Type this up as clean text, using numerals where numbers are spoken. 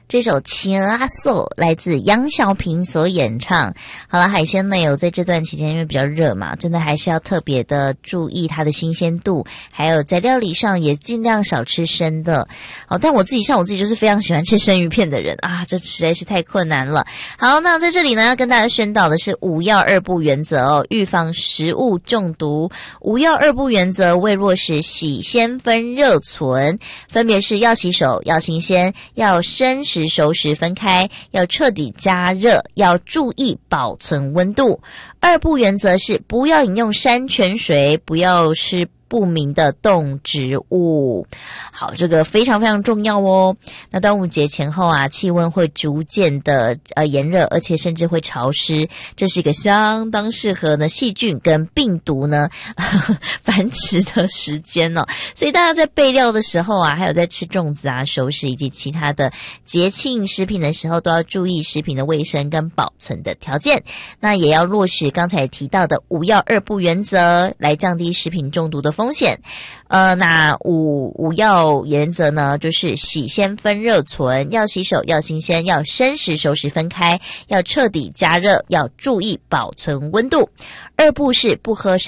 这首《情阿寿》来自杨小萍所演唱。好了，海鲜类哦，在这段期间因为比较热嘛，真的还是要特别的注意它的新鲜度，还有在料理上也尽量少吃生的。好，但我自己就是非常喜欢吃生鱼片的人啊，这实在是太困难了。好，那在这里呢，要跟大家宣导的是5要2不原则哦，预防食物中毒。5要2不原则为落实洗鲜分热存，分别是要洗手、要新鲜、要生食熟食分开、要彻底加热、要注意保存温度。2不原则是不要饮用山泉水，不要吃不明的动植物。好，这个非常非常重要哦。那端午节前后啊，气温会逐渐的炎热，而且甚至会潮湿，这是一个相当适合呢细菌跟病毒呢繁殖的时间哦。所以大家在备料的时候啊，还有在吃粽子啊、熟食以及其他的节庆食品的时候，都要注意食品的卫生跟保存的条件。那也要落实刚才提到的5要2不原则，来降低食品中毒的风险。那五要原则呢，就是洗鲜分热存，要洗手、要新鲜、要生食熟食分开、要彻底加热、要注意保存温度。2不是不喝